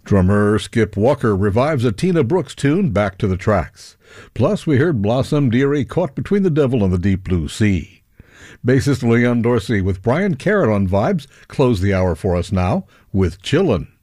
Drummer Skip Walker revives a Tina Brooks tune, Back to the Tracks. Plus, we heard Blossom Dearie, Caught Between the Devil and the Deep Blue Sea. Bassist Leon Dorsey with Brian Carrot on vibes close the hour for us now with Chillin'.